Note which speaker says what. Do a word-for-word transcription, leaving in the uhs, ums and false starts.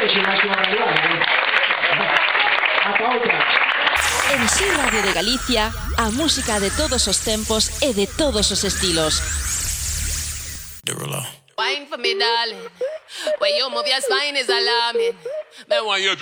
Speaker 1: ci lasciamo arrivare. Ata outra.
Speaker 2: En Si Radio de Galicia, a música de todos os tempos e de todos os estilos.
Speaker 3: Wine for me, darling. When you move your spine is alarming. Me want you